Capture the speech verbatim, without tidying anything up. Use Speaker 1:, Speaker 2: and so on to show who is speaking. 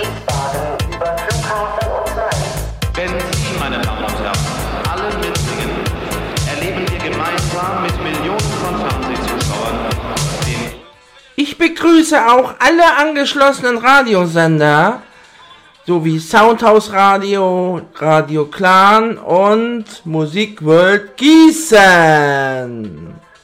Speaker 1: Wiesbaden über Flughafen und Main.
Speaker 2: Denn Sie, meine Damen und Herren, alle Mitsingen, erleben wir gemeinsam mit Millionen von Fernsehzuschauern den...
Speaker 3: Ich begrüße auch alle angeschlossenen Radiosender, sowie Soundhouse Radio, Radio Clan und Musik World Gießen.